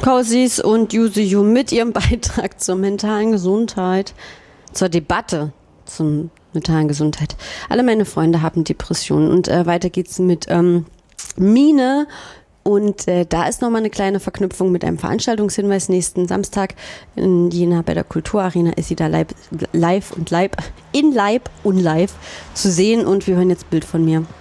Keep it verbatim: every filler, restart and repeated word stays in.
Cozies und Yuzu Yu mit ihrem Beitrag zur mentalen Gesundheit, zur Debatte zur mentalen Gesundheit. Alle meine Freunde haben Depressionen und äh, weiter geht's mit ähm, Mine. Und äh, da ist nochmal eine kleine Verknüpfung mit einem Veranstaltungshinweis. Nächsten Samstag in Jena bei der Kulturarena ist sie da live, live und live, in Leib und live zu sehen. Und wir hören jetzt Bild von mir.